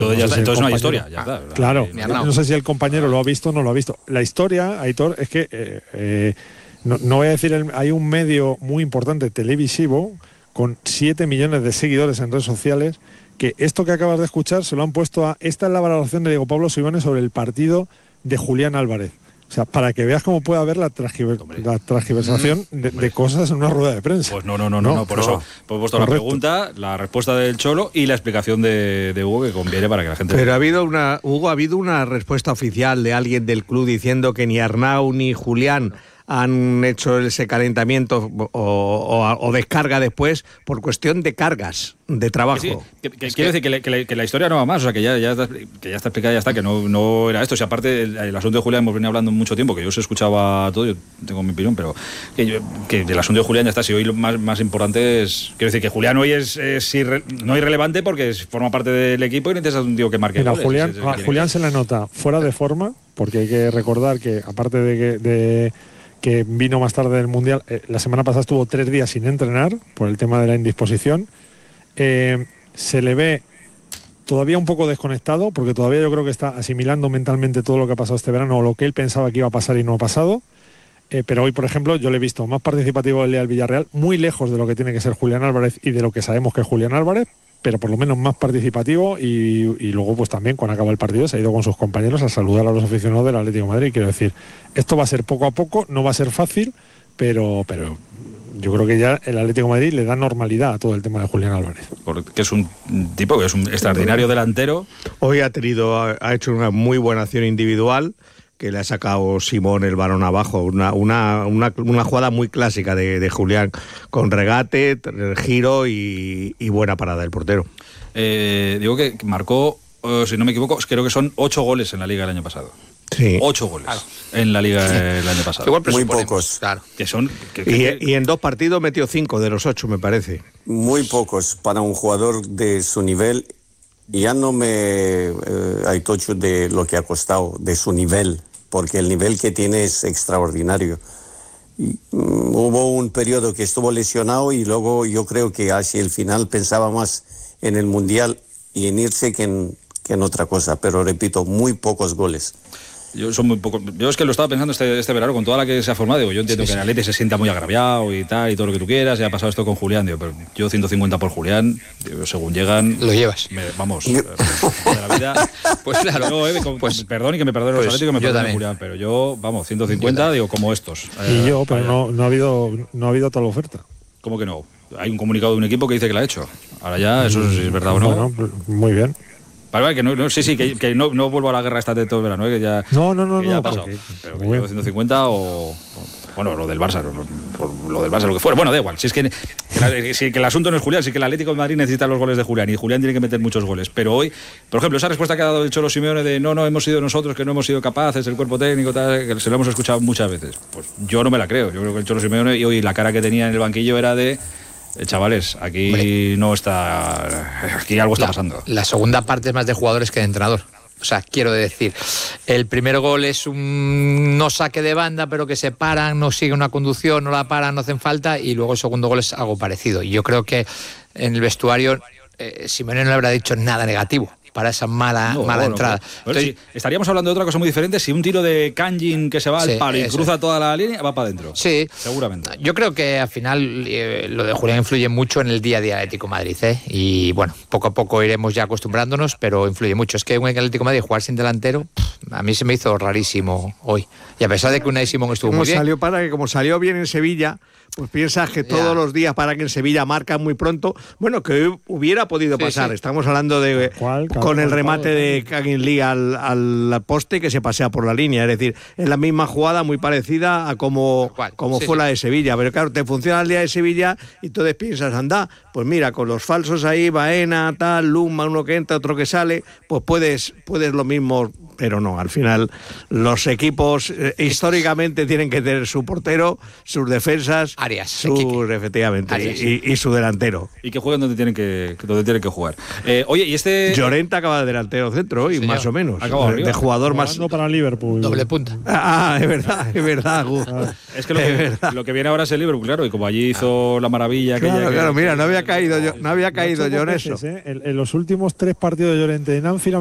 Entonces no hay historia, ya está. Claro, no sé si el compañero lo ha visto o no lo ha visto. La historia, Aitor, es que no voy a decir, hay un medio muy importante televisivo con 7 millones de seguidores en redes sociales, que esto que acabas de escuchar se lo han puesto a... Esta es la valoración de Diego Pablo Simeone sobre el partido de Julián Álvarez. O sea, para que veas cómo puede haber la transgiversación de cosas en una rueda de prensa. Pues no, por eso he puesto la pregunta, la respuesta del Cholo y la explicación de Hugo, que conviene para que la gente... Pero ha habido una respuesta oficial de alguien del club diciendo que ni Arnau ni Julián han hecho ese calentamiento o descarga después por cuestión de cargas de trabajo. Sí, quiero decir que la historia no va más, o sea, que ya está explicada, ya está, que no era esto. O sea, aparte, el asunto de Julián hemos venido hablando mucho tiempo, que yo os escuchaba todo, yo tengo mi opinión, pero que el asunto de Julián ya está. Si hoy lo más importante es... Quiero decir que Julián hoy es no irrelevante porque forma parte del equipo y necesitas un tío que marque goles. Julián se le nota fuera de forma, porque hay que recordar que, aparte de que vino más tarde del Mundial, la semana pasada estuvo 3 días sin entrenar por el tema de la indisposición. Se le ve todavía un poco desconectado, porque todavía yo creo que está asimilando mentalmente todo lo que ha pasado este verano, o lo que él pensaba que iba a pasar y no ha pasado. Pero hoy, por ejemplo, yo le he visto más participativo del día del Villarreal, muy lejos de lo que tiene que ser Julián Álvarez y de lo que sabemos que es Julián Álvarez, pero por lo menos más participativo, y luego pues también cuando acaba el partido se ha ido con sus compañeros a saludar a los aficionados del Atlético de Madrid. Quiero decir, esto va a ser poco a poco, no va a ser fácil, pero yo creo que ya el Atlético de Madrid le da normalidad a todo el tema de Julián Álvarez. Porque es un tipo que es un extraordinario delantero. Hoy ha hecho una muy buena acción individual, que le ha sacado Simón el balón abajo, una jugada muy clásica de Julián, con regate, giro y buena parada del portero. Digo que marcó, si no me equivoco, creo que son 8 goles en la Liga el año pasado. Sí. 8 goles en la Liga el año pasado. Muy pocos. Claro. Que son, y en 2 partidos metió 5 de los 8, me parece. Muy pocos para un jugador de su nivel. Ya no me hay tocho de lo que ha costado, de su nivel, porque el nivel que tiene es extraordinario. Hubo un periodo que estuvo lesionado y luego yo creo que hacia el final pensaba más en el Mundial y en irse que en otra cosa, pero repito, muy pocos goles. Yo es que lo estaba pensando este verano con toda la que se ha formado. Digo, yo entiendo que el Atleti se sienta muy agraviado y tal, y todo lo que tú quieras, y ha pasado esto con Julián, digo, pero yo 150 por Julián, digo, según llegan... Lo llevas. Vamos, de la vida... Pues claro, perdón, y que me perdone los Atléticos, que me perdone Julián, pero yo, 150, digo, como estos. Y yo, pero no ha habido tal oferta. ¿Cómo que no? Hay un comunicado de un equipo que dice que la ha hecho. Ahora ya, eso es verdad o no. Bueno, muy bien. Vale, que no vuelvo a la guerra esta de todo el verano, que ya... No, ya ha pasado. Pero que yo 150 o... Bueno, lo del Barça, lo del Barça, lo que fuera. Bueno, da igual. Si es que el asunto no es Julián, si que el Atlético de Madrid necesita los goles de Julián y Julián tiene que meter muchos goles. Pero hoy, por ejemplo, esa respuesta que ha dado el Cholo Simeone de no hemos sido nosotros, que no hemos sido capaces, el cuerpo técnico, tal, que se lo hemos escuchado muchas veces. Pues yo no me la creo. Yo creo que el Cholo Simeone, y hoy la cara que tenía en el banquillo era de... chavales, aquí no está... Aquí algo está pasando. La segunda parte es más de jugadores que de entrenador. O sea, quiero decir, el primer gol es un no saque de banda, pero que se paran, no sigue una conducción, no la paran, no hacen falta, y luego el segundo gol es algo parecido. Y yo creo que en el vestuario Simeone no le habrá dicho nada negativo para esa mala entrada. Entonces, sí, estaríamos hablando de otra cosa muy diferente si un tiro de Kangin que se va al palo y cruza toda la línea, va para adentro. Sí. Seguramente. Yo creo que al final lo de Julián influye mucho en el día a día del Atlético de Madrid, y bueno, poco a poco iremos ya acostumbrándonos, pero influye mucho. Es que un Atlético de Madrid jugar sin delantero, a mí se me hizo rarísimo hoy. Y a pesar de que Unai Simón estuvo muy bien. Como salió bien en Sevilla, pues piensas que todos los días para que en Sevilla marcan muy pronto. Bueno, que hubiera podido pasar. Sí. Estamos hablando de con el remate de Kangin Lee al poste que se pasea por la línea. Es decir, es la misma jugada muy parecida a como fue la de Sevilla. Pero claro, te funciona el día de Sevilla y entonces piensas, anda, pues mira, con los falsos ahí, Baena, tal, Luma, uno que entra, otro que sale, pues puedes lo mismo. Pero no, al final los equipos históricamente tienen que tener su portero, sus defensas Arias. Efectivamente. Arias. Y su delantero. Y que jueguen donde tienen que jugar. Oye, y este. Llorente acaba de delantero centro hoy, más o menos. De jugador más. Para Liverpool. Doble punta. Es verdad, Gus. Es que lo que viene ahora es el Liverpool, claro, y como allí hizo la maravilla. Claro, mira, no había caído yo en eso. En los últimos 3 partidos de Llorente en Anfield